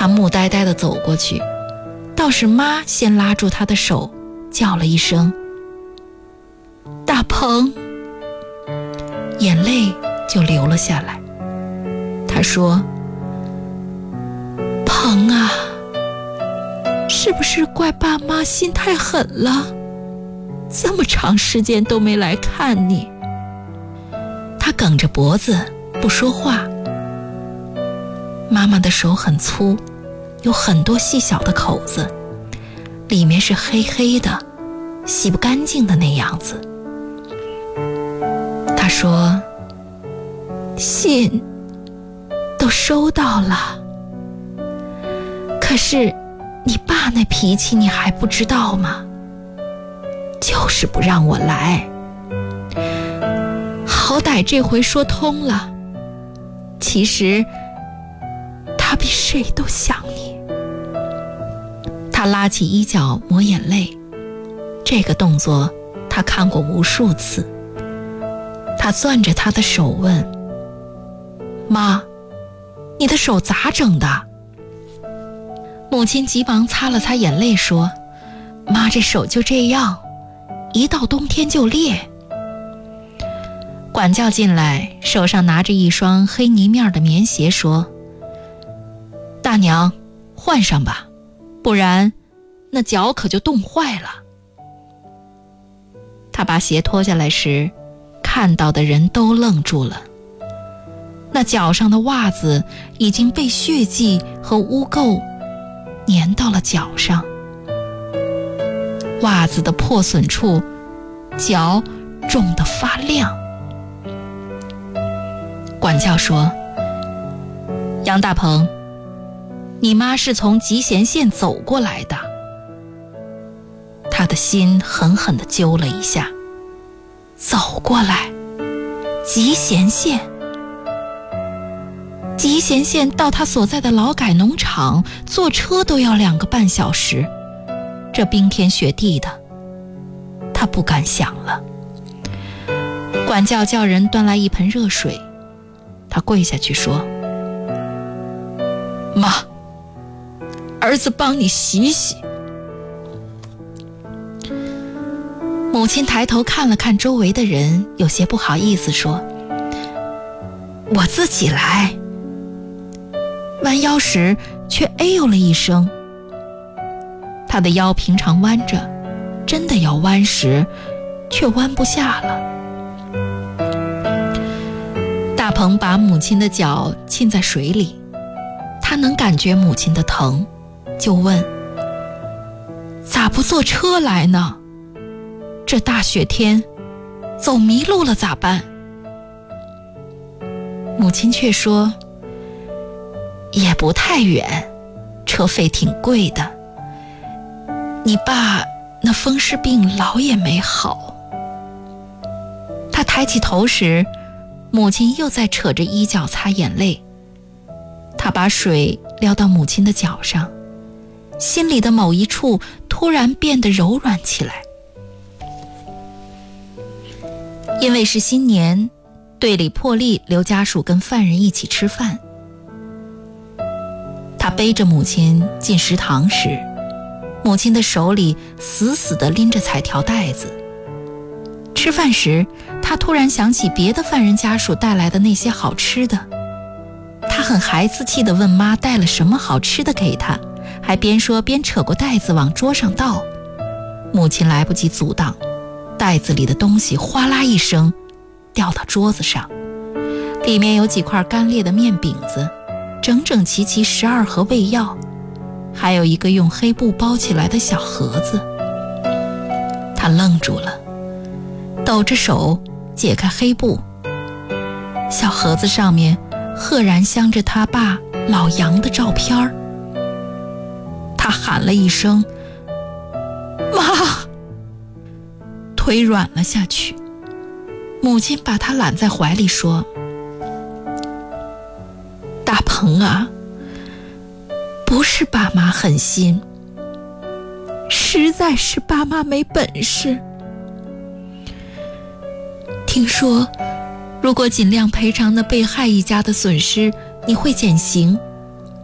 他木呆呆地走过去，倒是妈先拉住他的手，叫了一声大鹏，眼泪就流了下来。他说，鹏啊，是不是怪爸妈心太狠了？这么长时间都没来看你。他梗着脖子不说话。妈妈的手很粗，有很多细小的口子，里面是黑黑的，洗不干净的那样子。他说，信都收到了，可是你爸那脾气你还不知道吗？就是不让我来。好歹这回说通了，其实他比谁都想你。他拉起衣角抹眼泪，这个动作他看过无数次。他攥着他的手问，妈，你的手咋整的？母亲急忙擦了擦眼泪说，妈这手就这样，一到冬天就裂。管教进来，手上拿着一双黑泥面的棉鞋说，大娘，换上吧，不然那脚可就冻坏了。他把鞋脱下来时，看到的人都愣住了。那脚上的袜子已经被血迹和污垢粘到了脚上，袜子的破损处，脚肿得发亮。管教说，杨大鹏，你妈是从集贤县走过来的。他的心狠狠地揪了一下，走过来，集贤县。集贤县到他所在的劳改农场坐车都要2个半小时，这冰天雪地的，他不敢想了。管教叫人端来一盆热水，他跪下去说，妈，儿子帮你洗洗。母亲抬头看了看周围的人，有些不好意思说，我自己来。弯腰时却哎呦了一声。他的腰平常弯着，真的要弯时却弯不下了。大鹏把母亲的脚浸在水里，他能感觉母亲的疼，就问，咋不坐车来呢？这大雪天走迷路了咋办？母亲却说，也不太远，车费挺贵的，你爸那风湿病老也没好。他抬起头时，母亲又在扯着衣角擦眼泪。他把水撩到母亲的脚上，心里的某一处突然变得柔软起来。因为是新年，队里破例留家属跟犯人一起吃饭。他背着母亲进食堂时，母亲的手里死死地拎着彩条袋子。吃饭时，他突然想起别的犯人家属带来的那些好吃的，他很孩子气地问妈带了什么好吃的给他，还边说边扯过袋子往桌上倒。母亲来不及阻挡，袋子里的东西哗啦一声掉到桌子上，里面有几块干裂的面饼子，整整齐齐12盒胃药，还有一个用黑布包起来的小盒子。他愣住了，抖着手解开黑布，小盒子上面赫然镶着他爸老杨的照片。他喊了一声妈，腿软了下去。母亲把他揽在怀里说，大鹏啊，不是爸妈狠心，实在是爸妈没本事。听说如果尽量赔偿那被害一家的损失，你会减刑，